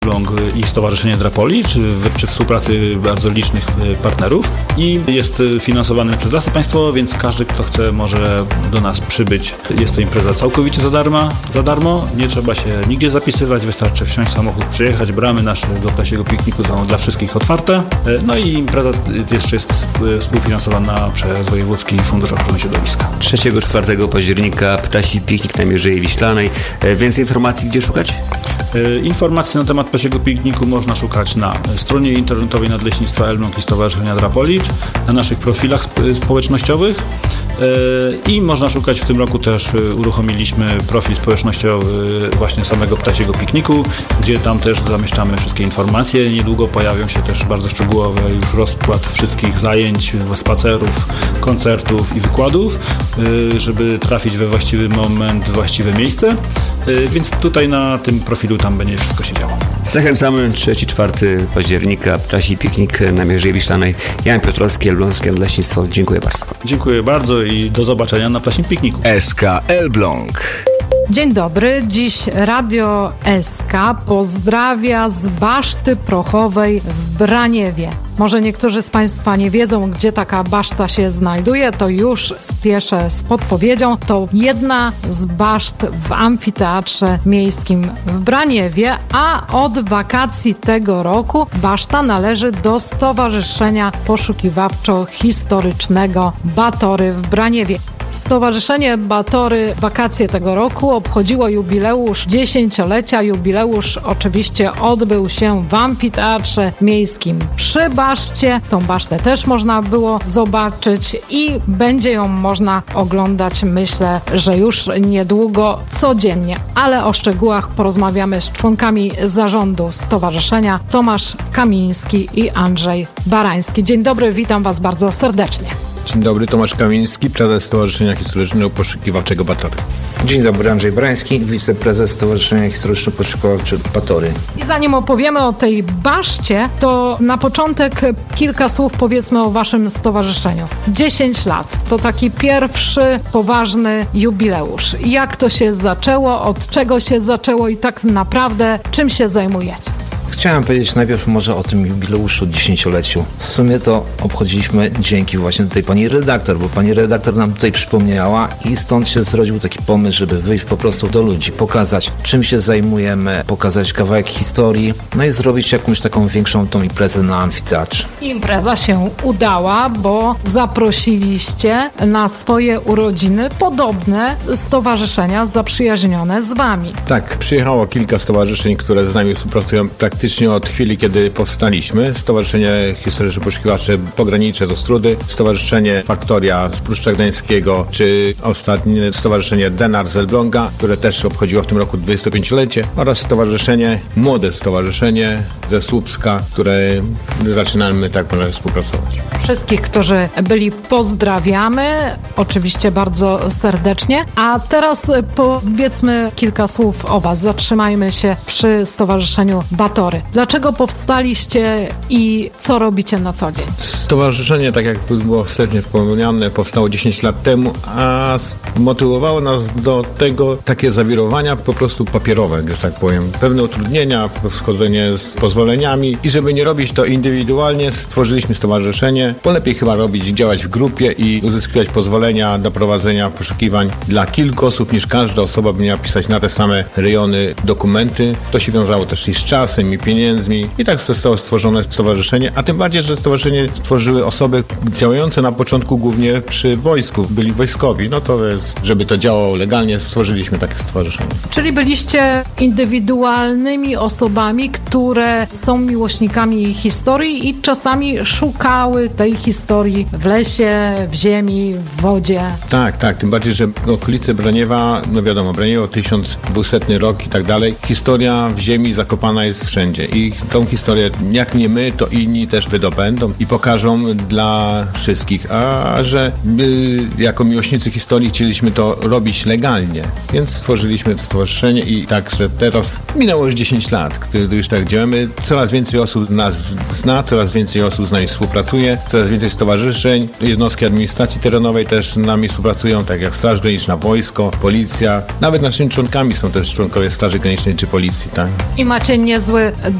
Elbląg i Stowarzyszenie Drapolicz przy współpracy bardzo licznych partnerów i jest finansowany przez Lasy Państwowe, więc każdy, kto chce, może do nas przybyć. Jest to impreza całkowicie za darmo, nie trzeba się nigdzie zapisywać, wystarczy wsiąść w samochód, przyjechać, bramy naszego ptasiego pikniku są dla wszystkich otwarte. No i impreza jeszcze jest współfinansowana przez Wojewódzki Fundusz Ochrony Środowiska. 3-4 października Ptasi Piknik na Mierzei Wiślanej. Więcej informacji gdzie szukać? Informacji na temat ptasiego pikniku można szukać na stronie internetowej Nadleśnictwa Elbląg i Stowarzyszenia Drapolicz, na naszych profilach społecznościowych i można szukać, w tym roku też uruchomiliśmy profil społecznościowy właśnie samego ptasiego pikniku, gdzie tam też zamieszczamy wszystkie informacje. Niedługo pojawią się też bardzo szczegółowe już rozkład wszystkich zajęć, spacerów, koncertów i wykładów, żeby trafić we właściwy moment, w właściwe miejsce, więc tutaj na tym profilu tam będzie wszystko się działo. Zachęcamy 3-4 października Ptasi Piknik na Mierzei Wiślanej. Jan Piotrowski, Elbląskie Nadleśnictwo. Dziękuję bardzo. Dziękuję bardzo i do zobaczenia na Ptasim Pikniku. SK Elbląg. Dzień dobry, dziś Radio SK pozdrawia z Baszty Prochowej w Braniewie. Może niektórzy z Państwa nie wiedzą, gdzie taka baszta się znajduje, to już spieszę z podpowiedzią. To jedna z baszt w amfiteatrze miejskim w Braniewie, a od wakacji tego roku baszta należy do Stowarzyszenia Poszukiwawczo-Historycznego Batory w Braniewie. Stowarzyszenie Batory wakacje tego roku obchodziło jubileusz 10-lecia. Jubileusz oczywiście odbył się w amfiteatrze miejskim przy baszcie. Tą basztę też można było zobaczyć i będzie ją można oglądać, myślę, że już niedługo codziennie. Ale o szczegółach porozmawiamy z członkami zarządu stowarzyszenia Tomasz Kamiński i Andrzej Barański. Dzień dobry, witam Was bardzo serdecznie. Dzień dobry, Tomasz Kamiński, prezes Stowarzyszenia Historycznego Poszukiwawczego Batory. Dzień dobry, Andrzej Barański, wiceprezes Stowarzyszenia Historyczno-Poszukiwawczego Batory. I zanim opowiemy o tej baszcie, to na początek kilka słów powiedzmy o Waszym stowarzyszeniu. 10 lat to taki pierwszy poważny jubileusz. Jak to się zaczęło, od czego się zaczęło i tak naprawdę czym się zajmujecie? Chciałem powiedzieć najpierw może o tym jubileuszu 10-leciu. W sumie to obchodziliśmy dzięki właśnie tutaj pani redaktor, bo pani redaktor nam tutaj przypomniała i stąd się zrodził taki pomysł, żeby wyjść po prostu do ludzi, pokazać czym się zajmujemy, pokazać kawałek historii, no i zrobić jakąś taką większą tą imprezę na amfiteatrze. Impreza się udała, bo zaprosiliście na swoje urodziny podobne stowarzyszenia zaprzyjaźnione z Wami. Tak, przyjechało kilka stowarzyszeń, które z nami współpracują praktycznie od chwili, kiedy powstaliśmy. Stowarzyszenie Historyczno-Poszukiwawcze Pogranicze z Ostródy, Stowarzyszenie Faktoria z Pruszcza Gdańskiego, czy ostatnie Stowarzyszenie Denar z Elbląga, które też obchodziło w tym roku 25-lecie, oraz stowarzyszenie, młode stowarzyszenie ze Słupska, które zaczynamy tak współpracować. Wszystkich, którzy byli, pozdrawiamy, oczywiście bardzo serdecznie. A teraz powiedzmy kilka słów o Was. Zatrzymajmy się przy Stowarzyszeniu Batory. Dlaczego powstaliście i co robicie na co dzień? Stowarzyszenie, tak jak było wstępnie wspomniane, powstało 10 lat temu, a motywowało nas do tego takie zawirowania po prostu papierowe, że tak powiem. Pewne utrudnienia, wchodzenie z pozwoleniami i żeby nie robić to indywidualnie, stworzyliśmy stowarzyszenie, bo lepiej chyba działać w grupie i uzyskiwać pozwolenia do prowadzenia poszukiwań dla kilku osób, niż każda osoba by miała pisać na te same rejony dokumenty. To się wiązało też i z czasem, i pieniędzmi. I tak zostało stworzone stowarzyszenie, a tym bardziej, że stowarzyszenie stworzyły osoby działające na początku głównie przy wojsku, byli wojskowi. No to jest, żeby to działało legalnie, stworzyliśmy takie stowarzyszenie. Czyli byliście indywidualnymi osobami, które są miłośnikami historii i czasami szukały tej historii w lesie, w ziemi, w wodzie. Tak, tym bardziej, że okolice Braniewa, no wiadomo, Braniewo 1200 rok i tak dalej, historia w ziemi zakopana jest wszędzie i tą historię, jak nie my, to inni też wydobędą i pokażą dla wszystkich, a że my jako miłośnicy historii chcieliśmy to robić legalnie, więc stworzyliśmy to stowarzyszenie i tak, że teraz minęło już 10 lat, gdy już tak działamy, coraz więcej osób nas zna, coraz więcej osób z nami współpracuje, coraz więcej stowarzyszeń, jednostki administracji terenowej też z nami współpracują, tak jak Straż Graniczna, wojsko, policja, nawet naszymi członkami są też członkowie Straży Granicznej czy policji, tak? I macie niezły